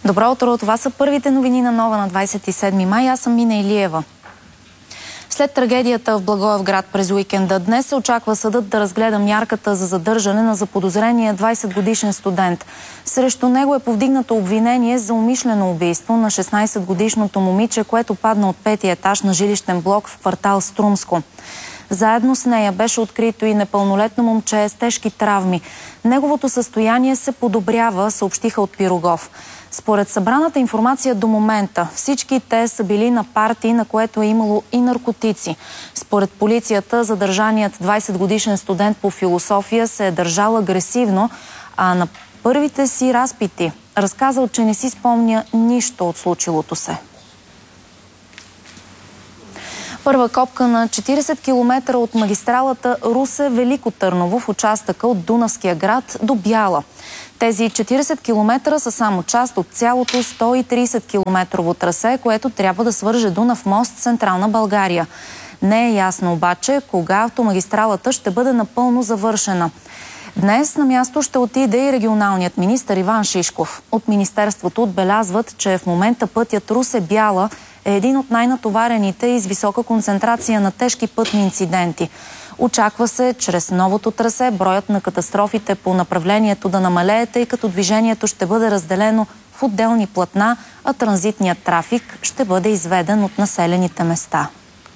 Добро утро, това са първите новини на Нова на 27 май. Аз съм Мина Илиева. След трагедията в Благоевград през уикенда, днес се очаква съдът да разгледа мярката за задържане на заподозрения 20-годишен студент. Срещу него е повдигнато обвинение за умишлено убийство на 16-годишното момиче, което падна от 5-ти етаж на жилищен блок в квартал Струмско. Заедно с нея беше открито и непълнолетно момче с тежки травми. Неговото състояние се подобрява, съобщиха от Пирогов. Според събраната информация до момента, всички те са били на парти, на което е имало и наркотици. Според полицията, задържаният 20-годишен студент по философия се е държал агресивно, а на първите си разпити разказал, че не си спомня нищо от случилото се. Първа копка на 40 км от магистралата Русе-Велико Търново в участъка от Дунавския град до Бяла. Тези 40 км са само част от цялото 130 километрово трасе, което трябва да свърже Дунав мост с Централна България. Не е ясно обаче кога автомагистралата ще бъде напълно завършена. Днес на място ще отиде и регионалният министър Иван Шишков. От министерството отбелязват, че в момента пътят Русе-Бяла е един от най-натоварените и с висока концентрация на тежки пътни инциденти. Очаква се чрез новото трасе броят на катастрофите по направлението да намалее, тъй като движението ще бъде разделено в отделни платна, а транзитният трафик ще бъде изведен от населените места.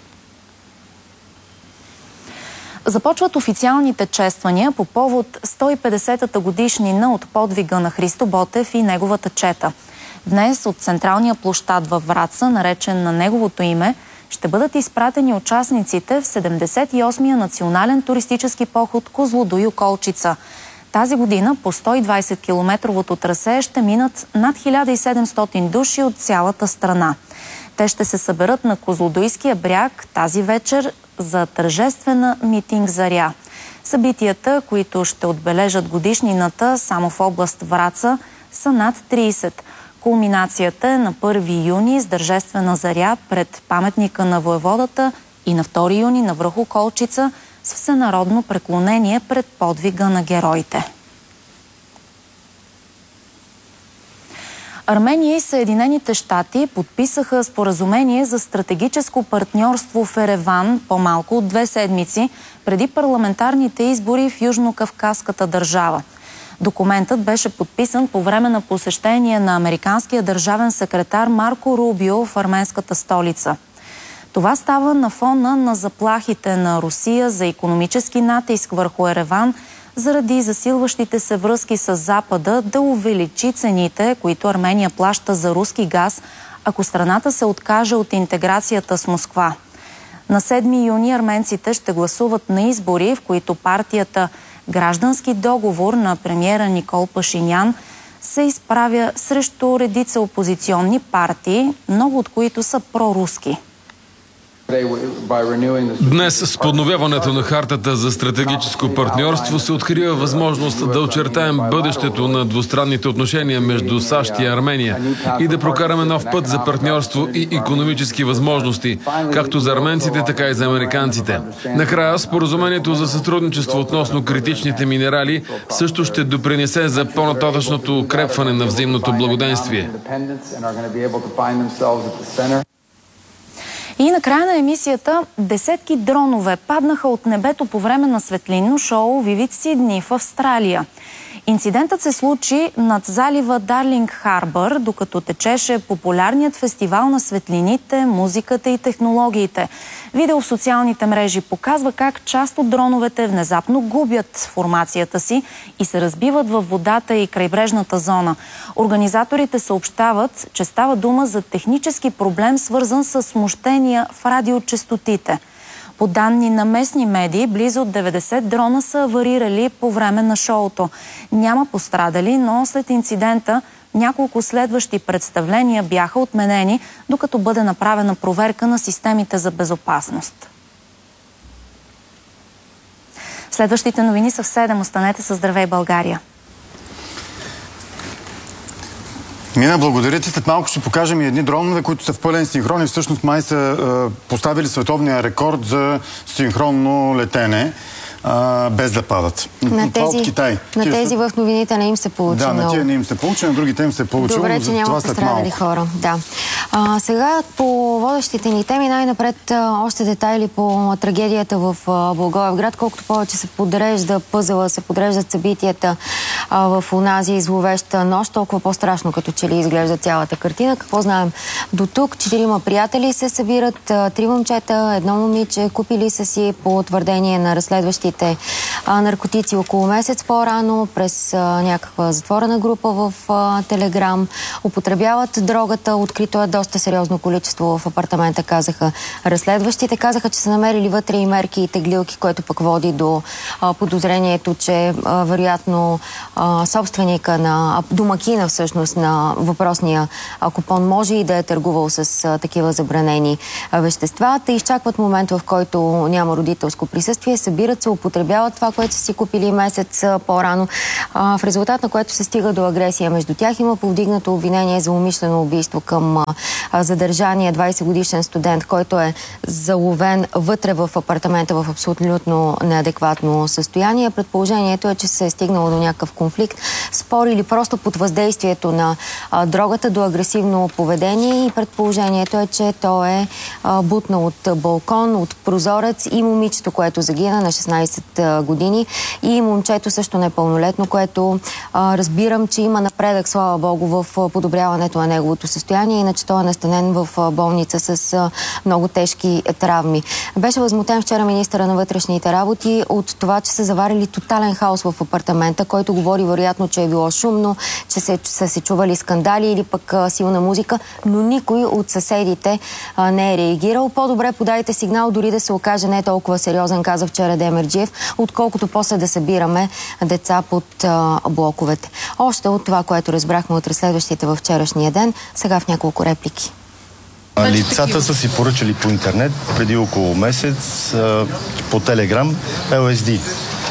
Започват официалните чествания по повод 150-та годишнина от подвига на Христо Ботев и неговата чета. Днес от централния площад във Враца, наречен на неговото име, ще бъдат изпратени участниците в 78-я национален туристически поход Козлодуй Околчица. Тази година по 120-километровото трасе ще минат над 1700 души от цялата страна. Те ще се съберат на Козлодуйския бряг тази вечер за тържествена митинг заря. Събитията, които ще отбележат годишнината само в област Враца, са над 30. Кулминацията е на 1 юни с тържествена заря пред паметника на воеводата и на 2 юни на връх Околчица с всенародно преклонение пред подвига на героите. Армения и Съединените щати подписаха споразумение за стратегическо партньорство в Ереван по-малко от 2 седмици преди парламентарните избори в Южнокавказската държава. Документът беше подписан по време на посещение на американския държавен секретар Марко Рубио в арменската столица. Това става на фона на заплахите на Русия за икономически натиск върху Ереван заради засилващите се връзки с Запада да увеличи цените, които Армения плаща за руски газ, ако страната се откаже от интеграцията с Москва. На 7 юни арменците ще гласуват на избори, в които партията Граждански договор на премиера Никол Пашинян се изправя срещу редица опозиционни партии, много от които са проруски. Днес с подновяването на хартата за стратегическо партньорство се открива възможност да очертаем бъдещето на двустранните отношения между САЩ и Армения и да прокараме нов път за партньорство и икономически възможности, както за арменците, така и за американците. Накрая, споразумението за сътрудничество относно критичните минерали също ще допринесе за по-нататъчното укрепване на взаимното благоденствие. И на края на емисията десетки дронове паднаха от небето по време на светлинно шоу Vivid Sydney в Австралия. Инцидентът се случи над залива Дарлинг Харбър, докато течеше популярният фестивал на светлините, музиката и технологиите. Видео в социалните мрежи показва как част от дроновете внезапно губят формацията си и се разбиват във водата и крайбрежната зона. Организаторите съобщават, че става дума за технически проблем, свързан с смущения в радиочестотите. По данни на местни медии, близо 90 дрона са аварирали по време на шоуто. Няма пострадали, но след инцидента няколко следващи представления бяха отменени, докато бъде направена проверка на системите за безопасност. Следващите новини са в 7. Останете със Здравей, България! Мина, благодаря ти. След малко ще покажем и едни дронове, които са в пълен синхрон и всъщност май са поставили световния рекорд за синхронно летене. без да падат. На Това от Китай. На тези в новините не им се получи много. много. На тия не им се получи, на другите им се получи. Добре, че няма пострадали хора. Да. Сега по водещите ни теми най-напред още детайли по трагедията в Благоевград. Колкото повече се подрежда пъзела, се подреждат събитията в онази зловеща нощ, толкова по-страшно като че ли изглежда цялата картина. Какво знаем до тук? 4 приятели се събират, 3 момчета, 1 момиче, купили са си по твърдение на разследващите наркотици около месец по-рано през някаква затворена група в Телеграм. Употребяват дрогата, открито е доста сериозно количество в апартамента, казаха разследващите. Казаха, че са намерили вътре и мерки и теглилки, което пък води до подозрението, че вероятно собственика на домакина всъщност на въпросния купон може и да е търгувал с такива забранени вещества. Те изчакват момент, в който няма родителско присъствие, събират се, употребяват това, което са си купили месец по-рано, в резултат на което се стига до агресия между тях. Има повдигнато обвинение за умишлено убийство към задържания 20-годишен студент, който е заловен вътре в апартамента в абсолютно неадекватно състояние. Предположението е, че се е стигнало до някакъв конфликт, спор или просто под въздействието на дрогата до агресивно поведение и предположението е, че той е бутнал от балкон, от прозорец и момичето, което загина на 16 години и момчето също непълнолетно, което разбирам, че има напредък, слава Богу, в подобряването на неговото състояние, иначе той е настанен в болница с много тежки травми. Беше възмутен вчера министъра на вътрешните работи от това, че са заварили тотален хаос в апартамента, който говори вероятно, че е било шумно, че са се чували скандали или пък силна музика, но никой от съседите не е реагирал. По-добре подайте сигнал, дори да се окаже не толкова сериозен, каза вчера Демерджиев, отколкото после да събираме деца под блоковете. Още от това, което разбрахме от разследващите във вчерашния ден, сега в няколко реплики. Лицата са си поръчали по интернет преди около месец по Телеграм LSD.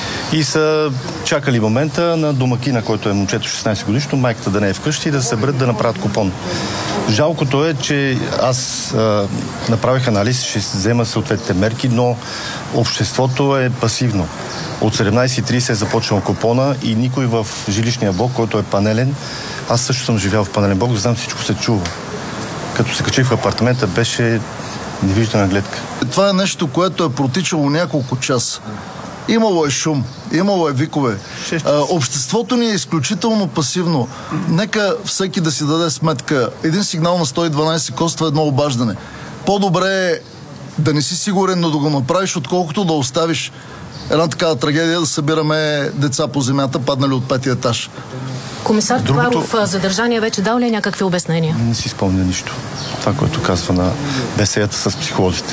И са чакали момента на домакина, който е момчето 16 годишно, майката да не е вкъщи и да се съберат да направят купон. Жалкото е, че аз направих анализ, ще взема съответните мерки, но обществото е пасивно. От 17:30 е започнал купона и никой в жилищния блок, който е панелен, аз също съм живял в панелен блок, знам всичко се чува. Като се качих в апартамента, беше невиждана гледка. Това е нещо, което е протичало няколко часа. Имало е шум, имало е викове. Обществото ни е изключително пасивно. Нека всеки да си даде сметка. Един сигнал на 112 коства едно обаждане. По-добре е да не си сигурен, но да го направиш, отколкото да оставиш една такава трагедия да събираме деца по земята, паднали от 5-ти етаж. Комисар Товаров, задържания вече дал ли някакви обяснения? Не си спомня нищо. Това, което казва на беседата с психолозите.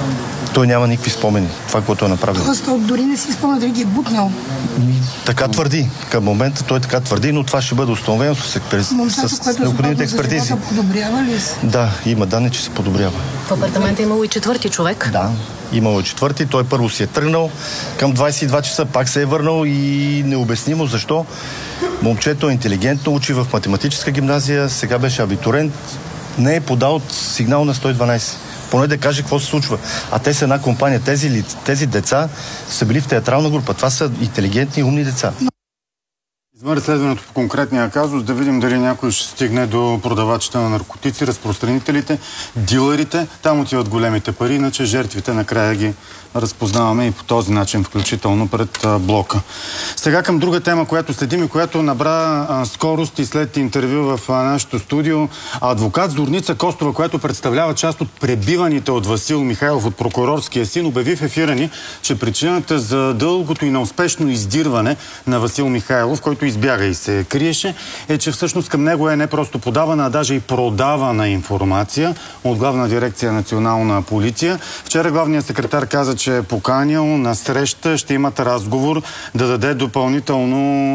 Той няма никакви спомени. Това, което е направил. Тоест, дори не си спомня дали ги е бутнал. Така твърди. Към момента той така твърди, но това ще бъде установено с необходимите експертизи. Подобрява ли се? Да, има данни, че се подобрява. В апартамента имало и 4-ти човек? Да, имало и 4-ти. Той първо си е тръгнал към 22 часа, пак се е върнал и необяснимо защо. Момчето е интелигентно, учи в математическа гимназия, сега беше абитурент, не е подал сигнал на 112. Поне да каже какво се случва. А те са една компания. Тези деца са били в театрална група. Това са интелигентни и умни деца. Извън разследването по конкретния казус, да видим дали някой ще стигне до продавачите на наркотици, разпространителите, дилърите. Там отиват големите пари, иначе жертвите накрая ги разпознаваме и по този начин, включително пред блока. Сега към друга тема, която следим и която набра скорост и след интервю в нашето студио. Адвокат Зорница Костова, която представлява част от пребиваните от Васил Михайлов от прокурорския син, обяви в ефира ни, че причината за дългото и неуспешно издирване на Васил Михайлов, който избяга и се криеше, е, че всъщност към него е не просто подавана, а даже и продавана информация от Главна дирекция Национална полиция. Вчера главният секретар каза, че е поканил на среща, ще имат разговор да даде допълнително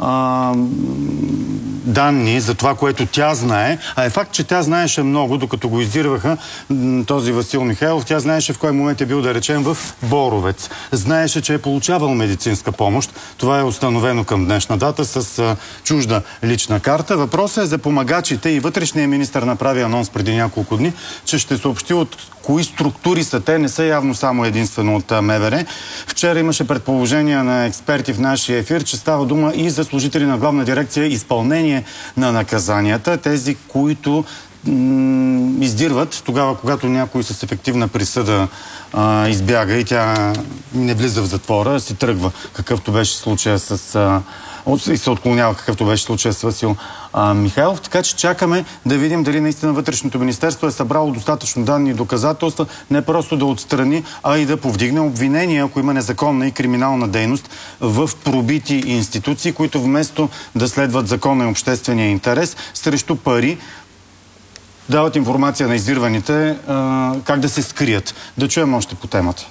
данни за това, което тя знае. А е факт, че тя знаеше много, докато го издирваха този Васил Михайлов. Тя знаеше в кой момент е бил, да речем, в Боровец. Знаеше, че е получавал медицинска помощ. Това е установено към днешна дата с чужда лична карта. Въпросът е за помагачите и вътрешният министър направи анонс преди няколко дни, че ще съобщи от кои структури са те, не са явно само единствено от МВР. Вчера имаше предположения на експерти в нашия ефир, че става дума и за служители на Главна дирекция изпълнение на наказанията, тези, които издирват тогава, когато някой с ефективна присъда избяга и тя не влиза в затвора, си тръгва, какъвто беше случая и се отклонява, какъвто беше случая с Васил Михайлов. Така че чакаме да видим дали наистина Вътрешното министерство е събрало достатъчно данни и доказателства, не просто да отстрани, а и да повдигне обвинения, ако има незаконна и криминална дейност в пробити институции, които вместо да следват закона и обществения интерес, срещу пари дават информация на издирваните как да се скрият. Да чуем още по темата.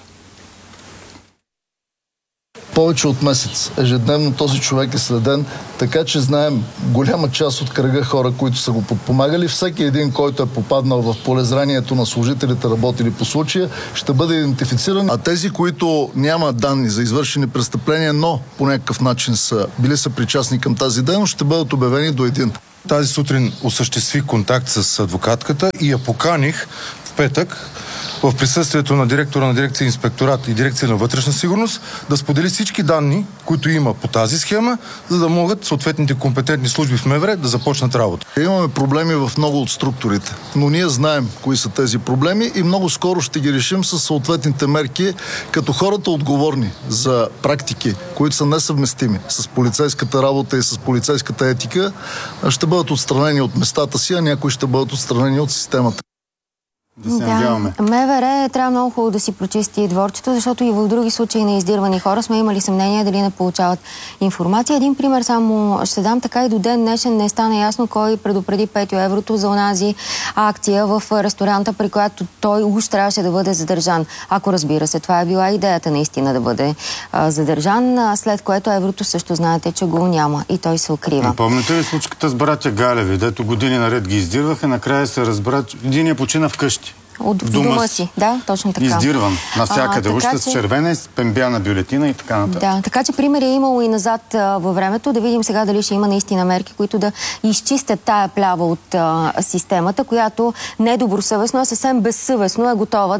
Повече от месец ежедневно този човек е следен, така че знаем голяма част от кръга хора, които са го подпомагали. Всеки един, който е попаднал в полезрението на служителите, работили по случая, ще бъде идентифициран. А тези, които нямат данни за извършени престъпления, но по някакъв начин били са причастни към тази дейност, ще бъдат обявени до един. Тази сутрин осъществих контакт с адвокатката и я поканих в петък в присъствието на директора на дирекция Инспекторат и дирекция на вътрешна сигурност да сподели всички данни, които има по тази схема, за да могат съответните компетентни служби в МВР да започнат работа. Имаме проблеми в много от структурите, но ние знаем кои са тези проблеми и много скоро ще ги решим с съответните мерки, като хората отговорни за практики, които са несъвместими с полицейската работа и с полицейската етика, ще бъдат отстранени от местата си, а някои ще бъдат отстранени от системата. МВР трябва много хубаво да си прочисти дворчето, защото и в други случаи на издирвани хора сме имали съмнение дали не получават информация. Един пример само ще дам. Така и до ден днешен не стана ясно кой предупреди Петю Еврото за онази акция в ресторанта, при която той уж трябваше да бъде задържан. Ако разбира се, това е била идеята наистина да бъде задържан, след което Еврото също знаете, че го няма и той се укрива. Помните ли случката с братя Галеви, дето години наред ги издирваха, накрая се разбра, единия почина вкъщи. От дома си, да, точно така. Издирван навсякъде, още с червена, с пембяна бюлетина и така нататък. Да, така че примери е имало и назад във времето. Да видим сега дали ще има наистина мерки, които да изчистят тая плява от системата, която недобросъвестно, а съвсем безсъвестно е готова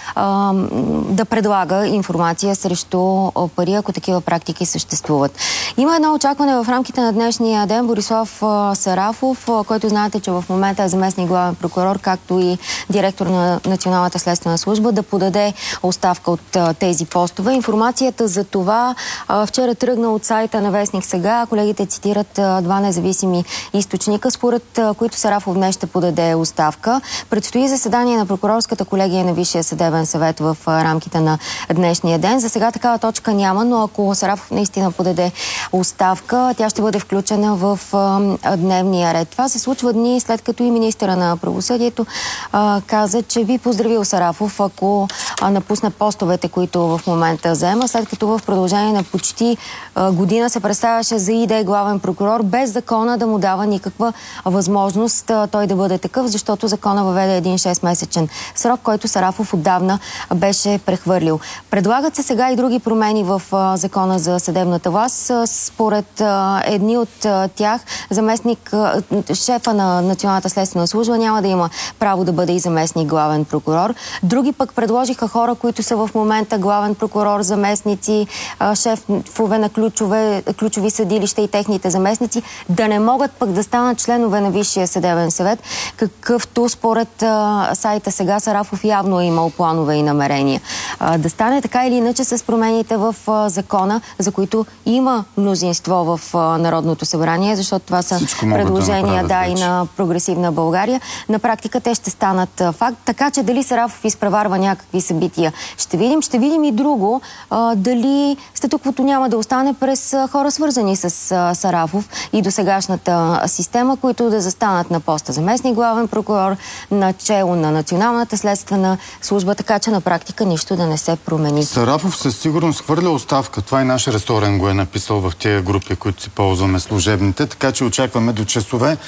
да предлага информация срещу пари, ако такива практики съществуват. Има едно очакване в рамките на днешния ден. Борислав Сарафов, който знаете, че в момента е заместник главен прокурор, както и директор на Националната следствена служба, да подаде оставка от тези постове. Информацията за това вчера тръгна от сайта на Вестник Сега. Колегите цитират два независими източника, според които Сарафов днес ще подаде оставка. Предстои заседание на прокурорската колегия на Висшия съдебен съвет в рамките на днешния ден. За сега такава точка няма, но ако Сарафов наистина подаде оставка, тя ще бъде включена в дневния ред. Това се случва дни след като и министъра на правосъдието каза, че би поздравил Сарафов, ако напусне постовете, които в момента заема, след като в продължение на почти година се представяше за ИД главен прокурор, без закона да му дава никаква възможност той да бъде такъв, защото закона въведе един 6-месечен срок, който Сарафов отдавна беше прехвърлил. Предлагат се сега и други промени в закона за съдебната власт. Според едни от тях, шефа на Националната следствена служба няма да има право да бъде и заместник главен прокурор. Други пък предложиха хора, които са в момента главен прокурор, заместници, шефове на ключови съдилища и техните заместници, да не могат пък да станат членове на Висшия съдебен съвет, какъвто според сайта Сега Сарафов явно е имал планове и намерения. Да стане така или иначе с промените в закона, за които има мнозинство в Народното събрание, защото това са предложения и на Прогресивна България. На практика те ще станат факт. Така че дали Сарафов изпреварва някакви събития, ще видим. Ще видим и друго. Дали статуквото няма да остане през хора свързани с Сарафов и досегашната система, които да застанат на поста заместник главен прокурор, начело на Националната следствена служба, така че на практика нищо да не се промени. Сарафов със сигурност хвърля оставка. Това и наш ресторен го е написал в тези групи, които си ползваме служебните, така че очакваме до часове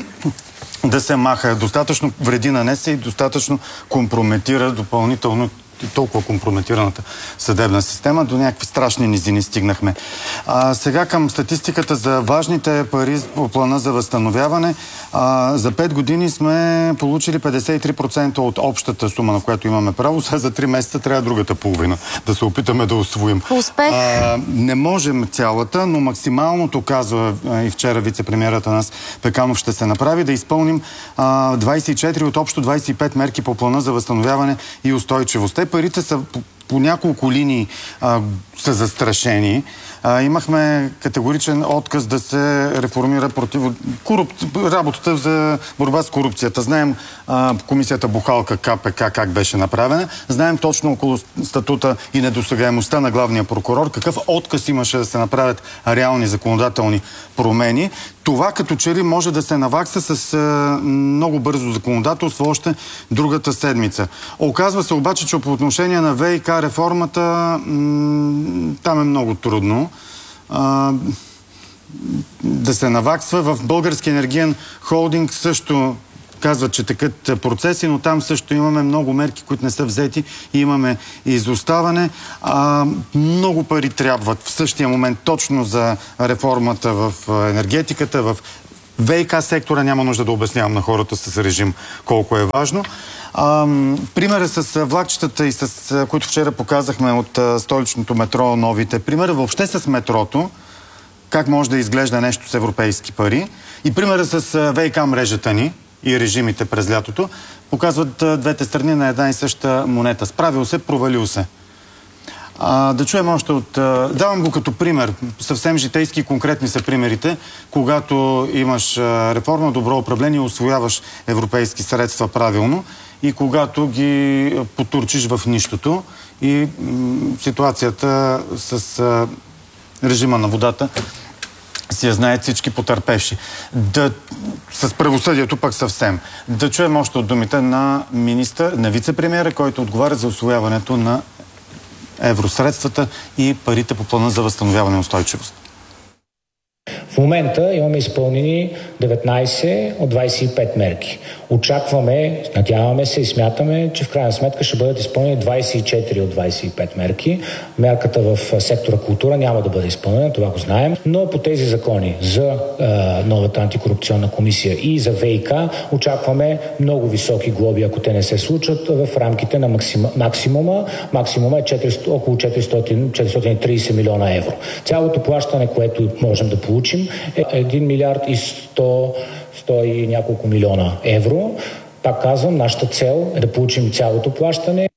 да се маха. Достатъчно вреди нанесе и достатъчно компрометира допълнително толкова компрометираната съдебна система, до някакви страшни низини стигнахме. Сега към статистиката за важните пари по плана за възстановяване. За 5 години сме получили 53% от общата сума, на която имаме право. Сега за 3 месеца трябва другата половина да се опитаме да усвоим. Успех! Не можем цялата, но максималното, казва и вчера вице-премиерът Атанас Пеканов, ще се направи да изпълним 24 от общо 25 мерки по плана за възстановяване и устойчивост. Те парите са по няколко линии са застрашени. Имахме категоричен отказ да се реформира работата за борба с корупцията. Знаем комисията Бухалка КПК как беше направена. Знаем точно около статута и недосегаемостта на главния прокурор какъв отказ имаше да се направят реални законодателни промени. Това като че ли може да се навакса с много бързо законодателство още другата седмица. Оказва се обаче, че по отношение на ВиК реформата там е много трудно да се наваксва. В Български енергиен холдинг също казват, че такът процеси, но там също имаме много мерки, които не са взети и имаме изоставане. Много пари трябват в същия момент точно за реформата в енергетиката, в ВиК сектора. Няма нужда да обяснявам на хората с режим колко е важно. Примера с влакчетата и с които вчера показахме от столичното метро, новите примера, въобще с метрото, как може да изглежда нещо с европейски пари, и примера с ВиК мрежата ни и режимите през лятото, показват двете страни на една и съща монета. Справил се, провалил се. Да чуем още от... Давам го като пример. Съвсем житейски и конкретни са примерите. Когато имаш реформа, добро управление, усвояваш европейски средства правилно, и когато ги потурчиш в нищото, и ситуацията с режима на водата си я знаят всички потърпевши. С правосъдието пък съвсем. Да чуем още от думите на вице-премиера, който отговаря за усвояването на евросредствата и парите по плана за възстановяване и устойчивост. В момента имаме изпълнени 19 от 25 мерки. Очакваме, надяваме се и смятаме, че в крайна сметка ще бъдат изпълнени 24 от 25 мерки. Мярката в сектора култура няма да бъде изпълнена, това го знаем, но по тези закони за новата антикорупционна комисия и за ВиК очакваме много високи глоби, ако те не се случат, в рамките на максимума. Максимума е около 430 милиона евро. Цялото плащане, което можем да получим, е 1 милиард и 100 и няколко милиона евро. Пак казвам, нашата цел е да получим цялото плащане.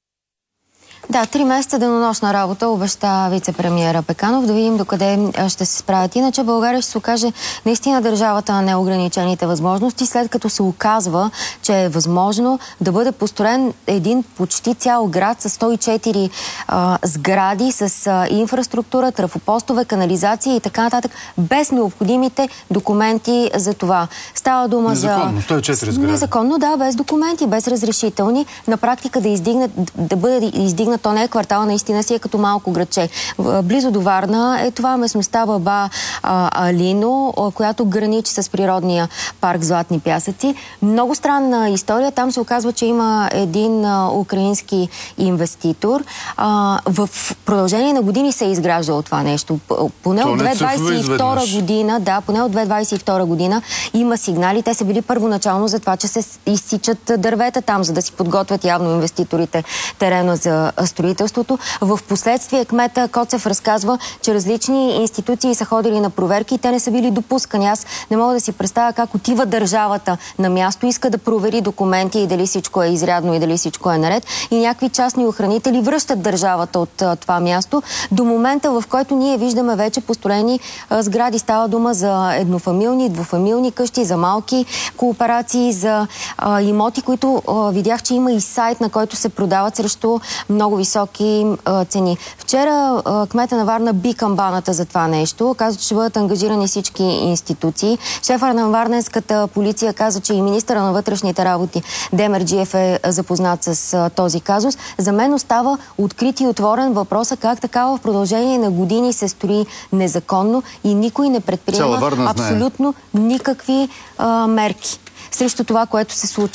Да, 3 месеца денонощна работа обеща вице-премиера Пеканов. Да видим докъде ще се справят. Иначе България ще се окаже наистина държавата на неограничените възможности, след като се оказва, че е възможно да бъде построен един почти цял град с 104 сгради, с инфраструктура, трафопостове, канализация и така нататък, без необходимите документи за това. Става дума незаконно, 104 сгради. Незаконно, да, без документи, без разрешителни. На практика да бъде издигнат, то не е квартал, наистина си е като малко градче. Близо до Варна е това местността Баба Алино, която граничи с природния парк Златни пясъци. Много странна история. Там се оказва, че има един украински инвеститор. В продължение на години се е изграждало това нещо. Поне от 2022 година, да, поне от 2022 година има сигнали. Те са били първоначално за това, че се изсичат дървета там, за да си подготвят явно инвеститорите терена за строителството. В последствие кмета Коцев разказва, че различни институции са ходили на проверки и те не са били допускани. Аз не мога да си представя как отива държавата на място, иска да провери документи и дали всичко е изрядно и дали всичко е наред, и някакви частни охранители връщат държавата от това място до момента, в който ние виждаме вече построени сгради. Става дума за еднофамилни, двуфамилни къщи, за малки кооперации, за имоти, които видях, че има и сайт, на който се продават срещу много високи цени. Вчера кмета на Варна би камбаната за това нещо. Каза, че ще бъдат ангажирани всички институции. Шефът на варненската полиция каза, че и министъра на вътрешните работи Демерджиев е запознат с този казус. За мен остава открит и отворен въпроса как така в продължение на години се строи незаконно и никой не предприема абсолютно никакви мерки срещу това, което се случва.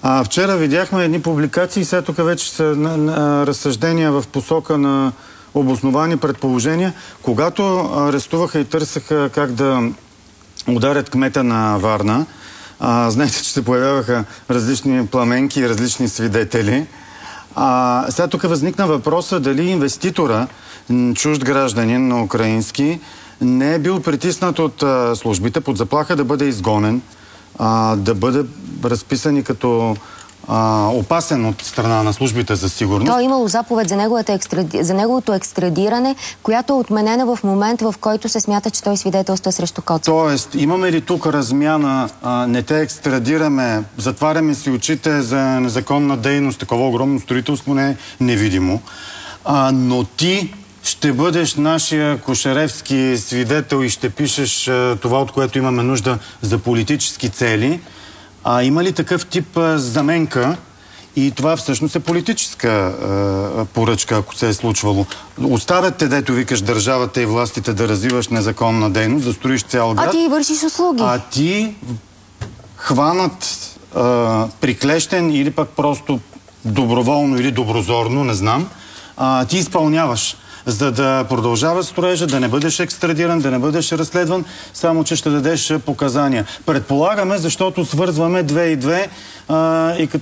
Вчера видяхме едни публикации, сега тук вече са разсъждения в посока на обосновани предположения. Когато арестуваха и търсеха как да ударят кмета на Варна, знаете, че се появяваха различни пламенки и различни свидетели. Сега тук възникна въпроса дали инвеститора, чужд гражданин на украински, не е бил притиснат от службите под заплаха да бъде изгонен, да бъде разписан и като опасен от страна на службите за сигурност. То е имало заповед за неговото екстрадиране, която е отменена в момент, в който се смята, че той свидетелства срещу Коцев. Тоест, имаме ли тук размяна, не те екстрадираме, затваряме си очите за незаконна дейност, такова огромно строителство не е невидимо, но ти ще бъдеш нашия Кошаревски свидетел и ще пишеш това, от което имаме нужда за политически цели. Има ли такъв тип заменка? И това всъщност е политическа поръчка, ако се е случвало. Оставят те, дето викаш, държавата и властите да развиваш незаконна дейност, да строиш цял град. А ти вършиш услуги. А ти хванат приклещен или пък просто доброволно или доброзорно, не знам, ти изпълняваш, за да продължава строежа, да не бъдеш екстрадиран, да не бъдеш разследван, само че ще дадеш показания. Предполагаме, защото свързваме 2 и 2 и